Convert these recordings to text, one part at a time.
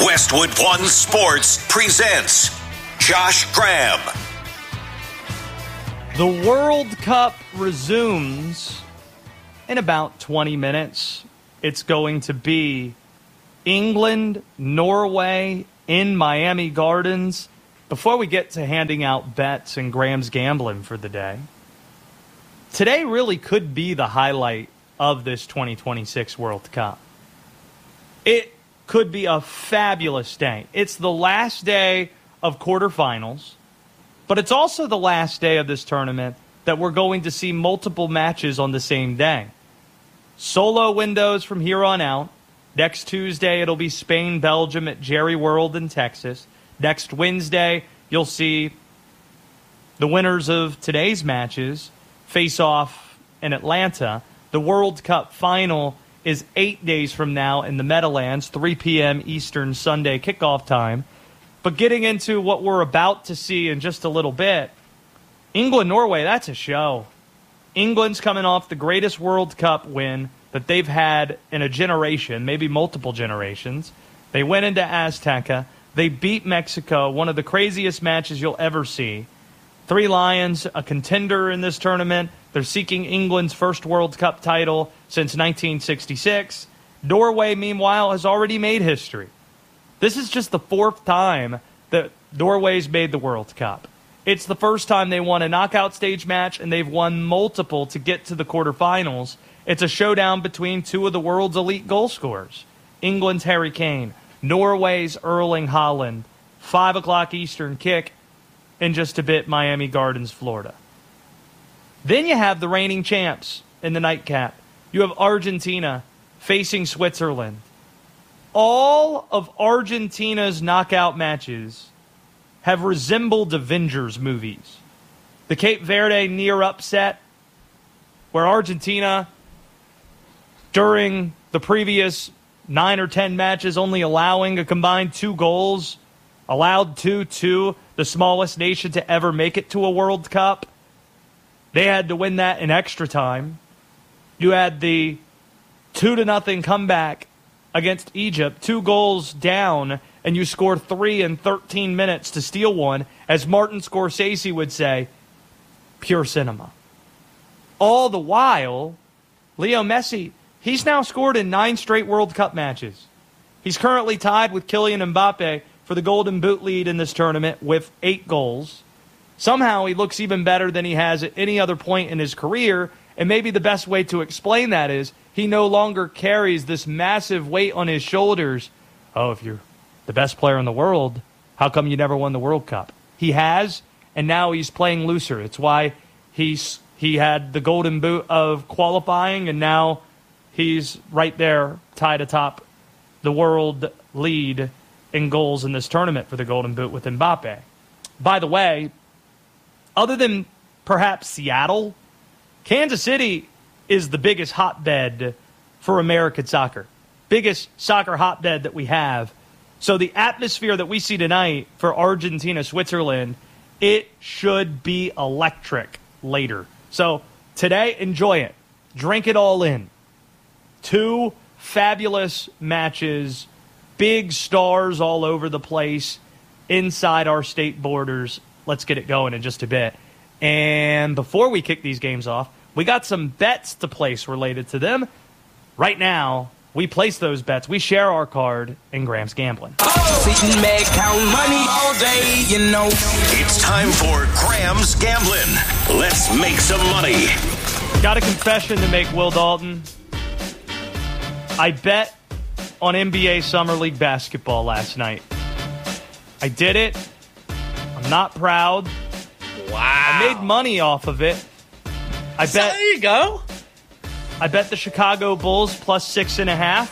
Westwood One Sports presents Josh Graham. The World Cup resumes in about 20 minutes. It's going to be England, Norway in Miami Gardens. Before we get to handing out bets and Graham's gambling for the day, today really could be the highlight of this 2026 World Cup. It could be a fabulous day. It's the last day of quarterfinals, but it's also the last day of this tournament that we're going to see multiple matches on the same day. Solo windows from here on out. Next Tuesday, it'll be Spain, Belgium at Jerry World in Texas. Next Wednesday, you'll see the winners of today's matches face off in Atlanta. The World Cup final is 8 days from now in the Meadowlands, 3 p.m. Eastern Sunday kickoff time. But getting into what we're about to see in just a little bit, England-Norway, that's a show. England's coming off the greatest World Cup win that they've had in a generation, maybe multiple generations. They went into Azteca. They beat Mexico, one of the craziest matches you'll ever see. Three Lions, a contender in this tournament. They're seeking England's first World Cup title since 1966. Norway, meanwhile, has already made history. This is just the fourth time that Norway's made the World Cup. It's the first time they won a knockout stage match, and they've won multiple to get to the quarterfinals. It's a showdown between two of the world's elite goal scorers. England's Harry Kane, Norway's Erling Haaland. 5 o'clock Eastern kick in just a bit, Miami Gardens, Florida. Then you have the reigning champs in the nightcap. You have Argentina facing Switzerland. All of Argentina's knockout matches have resembled Avengers movies. The Cape Verde near upset, where Argentina, during the previous 9 or 10 matches, only allowing a combined 2 goals, allowed 2-2, the smallest nation to ever make it to a World Cup. They had to win that in extra time. You had the 2-0 comeback against Egypt, 2 goals down, and you score 3 in 13 minutes to steal one. As Martin Scorsese would say, pure cinema. All the while, Leo Messi, he's now scored in 9 straight World Cup matches. He's currently tied with Kylian Mbappe for the Golden Boot lead in this tournament with 8 goals. Somehow he looks even better than he has at any other point in his career, and maybe the best way to explain that is he no longer carries this massive weight on his shoulders. Oh, if you're the best player in the world, how come you never won the World Cup? He has, and now he's playing looser. It's why he had the Golden Boot of qualifying, and now he's right there tied atop the world lead in goals in this tournament for the Golden Boot with Mbappe. By the way, other than perhaps Seattle, Kansas City is the biggest hotbed for American soccer. Biggest soccer hotbed that we have. So the atmosphere that we see tonight for Argentina, Switzerland, it should be electric later. So today, enjoy it. Drink it all in. 2 fabulous matches, big stars all over the place inside our state borders. Let's get it going in just a bit. And before we kick these games off, we got some bets to place related to them. Right now, we place those bets. We share our card in Graham's Gambling. Sitting back, count money all day, you know. It's time for Graham's Gambling. Let's make some money. Got a confession to make, Will Dalton. I bet on NBA Summer League basketball last night. I did it. I'm not proud. Wow. I made money off of it. So there you go. I bet the Chicago Bulls plus 6.5.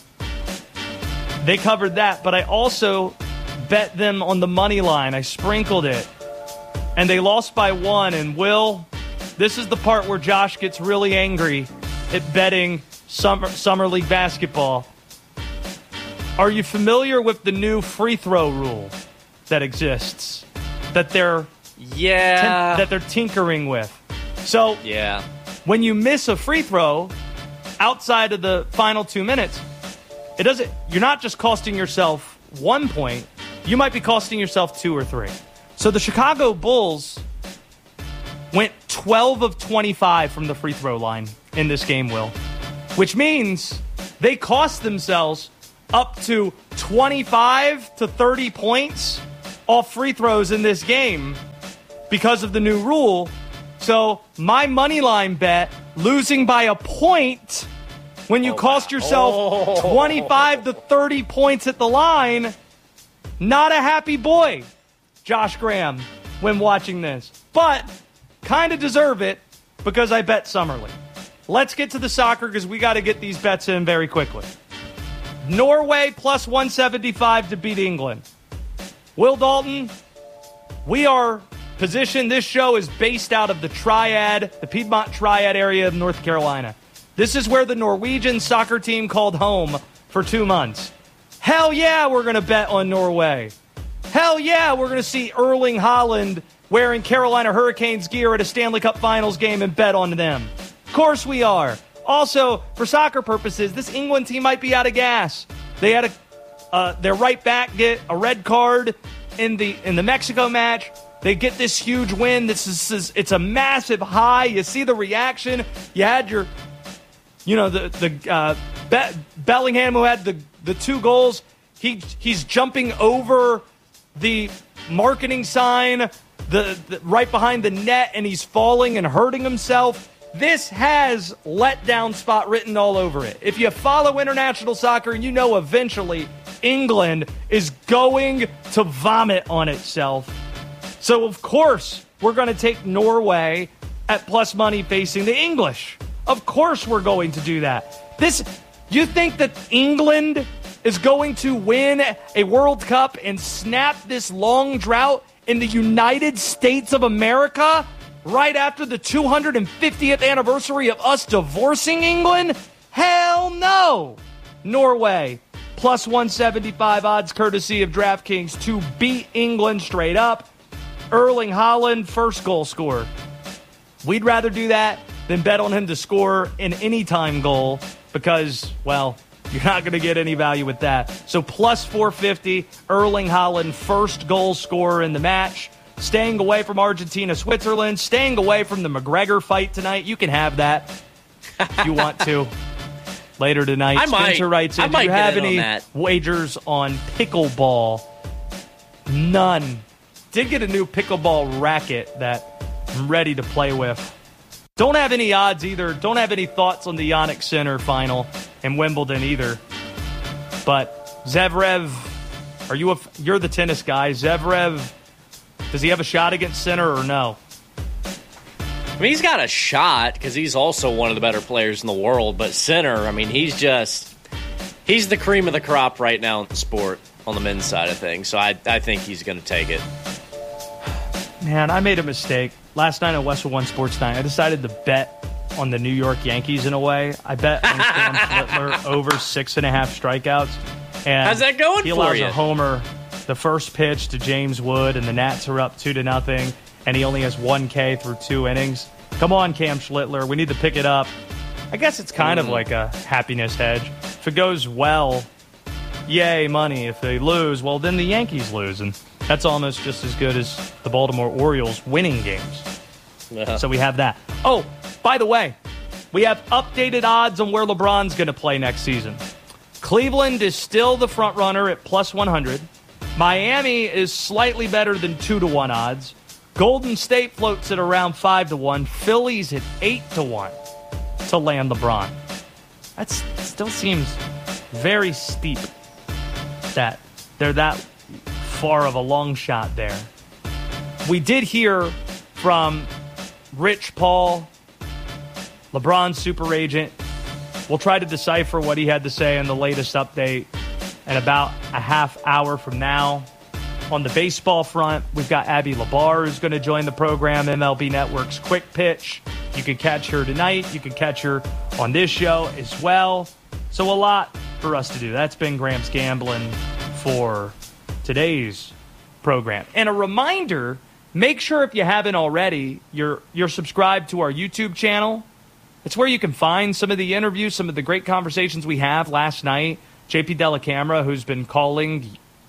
They covered that, but I also bet them on the money line. I sprinkled it. And they lost by 1. And Will, this is the part where Josh gets really angry at betting Summer League basketball. Are you familiar with the new free throw rule that exists? That they're tinkering with. So when you miss a free throw outside of the final 2 minutes, you're not just costing yourself 1 point, you might be costing yourself 2 or 3. So the Chicago Bulls went 12 of 25 from the free throw line in this game, Will, which means they cost themselves up to 25 to 30 points off free throws in this game because of the new rule. So my money line bet, losing by a point when you cost yourself 25 to 30 points at the line, not a happy boy, Josh Graham, when watching this. But kind of deserve it because I bet Summerlee. Let's get to the soccer because we got to get these bets in very quickly. Norway plus 175 to beat England. Will Dalton, we are positioned. This show is based out of the Triad, the Piedmont Triad area of North Carolina. This is where the Norwegian soccer team called home for 2 months. Hell yeah, we're going to bet on Norway. Hell yeah, we're going to see Erling Haaland wearing Carolina Hurricanes gear at a Stanley Cup Finals game and bet on them. Of course we are. Also, for soccer purposes, this England team might be out of gas. They had their right back get a red card in the Mexico match. They get this huge win. It's a massive high. You see the reaction. You had Bellingham who had the 2 goals. He's jumping over the marketing sign right behind the net, and he's falling and hurting himself. This has letdown spot written all over it. If you follow international soccer, you know eventually England is going to vomit on itself. So, of course, we're going to take Norway at plus money facing the English. Of course we're going to do that. You think that England is going to win a World Cup and snap this long drought in the United States of America right after the 250th anniversary of us divorcing England? Hell no! Norway, plus 175 odds courtesy of DraftKings to beat England straight up. Erling Haaland, first goal scorer. We'd rather do that than bet on him to score an anytime goal because, well, you're not going to get any value with that. So plus 450, Erling Haaland, first goal scorer in the match. Staying away from Argentina, Switzerland. Staying away from the McGregor fight tonight. You can have that if you want to. Later tonight. Spencer writes in, do you have any wagers on pickleball? None. Did get a new pickleball racket that I'm ready to play with. Don't have any odds either. Don't have any thoughts on the Yannick Sinner final in Wimbledon either. But Zverev, you're the tennis guy. Zverev, does he have a shot against Sinner or no? I mean, he's got a shot because he's also one of the better players in the world. But Sinner, I mean, he's the cream of the crop right now in the sport on the men's side of things. So I think he's going to take it. Man, I made a mistake. Last night on Westwood One Sports Night, I decided to bet on the New York Yankees in a way. I bet on Cam Schlittler over 6.5 strikeouts. And how's that going for you? He allows a homer the first pitch to James Wood, and the Nats are up 2-0, and he only has 1 K through 2 innings. Come on, Cam Schlittler. We need to pick it up. I guess it's kind of like a happiness hedge. If it goes well, yay, money. If they lose, well, then the Yankees lose, and that's almost just as good as the Baltimore Orioles winning games. Yeah. So we have that. Oh, by the way, we have updated odds on where LeBron's going to play next season. Cleveland is still the front runner at plus 100. Miami is slightly better than 2-1 odds. Golden State floats at around 5-1. Philly's at 8-1 to land LeBron. That still seems very steep that they're that far of a long shot there. We did hear from Rich Paul, LeBron's super agent. We'll try to decipher what he had to say in the latest update in about a half hour from now. On the baseball front, we've got Abby Labar who's going to join the program, MLB Network's Quick Pitch. You can catch her tonight. You can catch her on this show as well. So a lot for us to do. That's been Graham's Gambling for today's program. And a reminder, make sure if you haven't already, you're subscribed to our YouTube channel. It's where you can find some of the interviews, some of the great conversations we have last night. JP Della Camera, who's been calling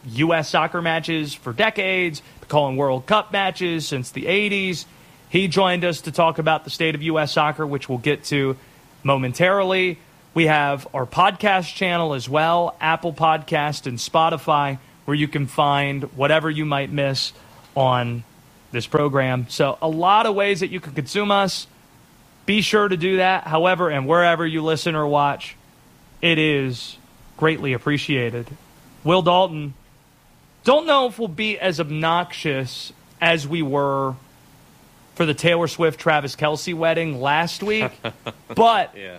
U.S. soccer matches for decades, been calling World Cup matches since the 80s. He joined us to talk about the state of U.S. soccer, which we'll get to momentarily. We have our podcast channel as well, Apple Podcast and Spotify, where you can find whatever you might miss on this program. So a lot of ways that you can consume us. Be sure to do that. However, and wherever you listen or watch, it is greatly appreciated. Will Dalton, don't know if we'll be as obnoxious as we were for the Taylor Swift-Travis Kelce wedding last week, but Yeah.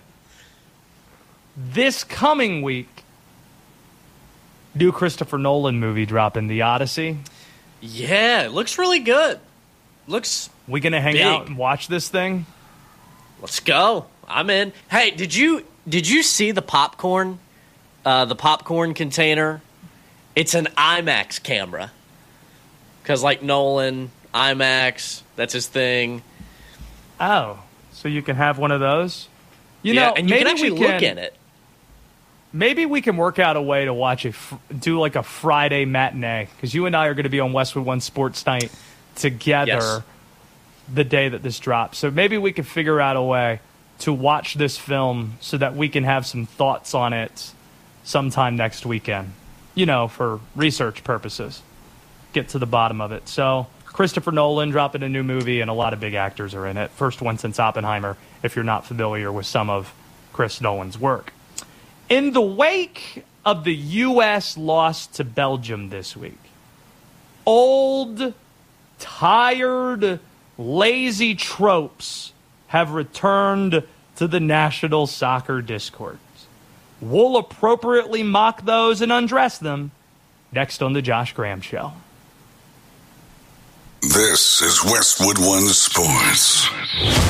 this coming week, new Christopher Nolan movie dropping, The Odyssey. Yeah, it looks really good. Looks We gonna hang big. out and watch this thing? Let's go. I'm in. Hey, did you see the popcorn? The popcorn container? It's an IMAX camera. Because like Nolan, IMAX, that's his thing. Oh, so you can have one of those? You yeah, know, and you maybe can actually we look in it. Maybe we can work out a way to watch do like a Friday matinee, because you and I are going to be on Westwood One Sports Night together Yes. the day that this drops. So maybe we could figure out a way to watch this film so that we can have some thoughts on it sometime next weekend, you know, for research purposes. Get to the bottom of it. So Christopher Nolan dropping a new movie, and a lot of big actors are in it. First one since Oppenheimer, if you're not familiar with some of Chris Nolan's work. In the wake of the U.S. loss to Belgium this week, old, tired, lazy tropes have returned to the national soccer discourse. We'll appropriately mock those and undress them next on The Josh Graham Show. This is Westwood One Sports.